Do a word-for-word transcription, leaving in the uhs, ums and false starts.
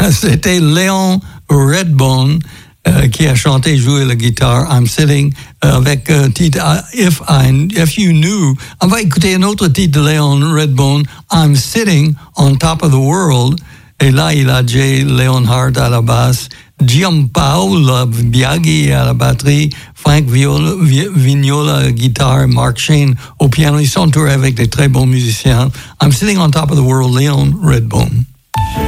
C'était Léon Redbone euh, qui a chanté et joué la guitare. I'm Sitting euh, avec un titre If I If You Knew. On va écouter un autre titre de Léon Redbone, I'm Sitting on Top of the World. Et là, il a Jay Leonhardt à la basse, Gianpaolo Biaggi à la batterie, Frank Viola, Vignola à la guitare, Mark Shane au piano. Ils sont entourés avec des très bons musiciens. I'm Sitting on Top of the World, Léon Redbone.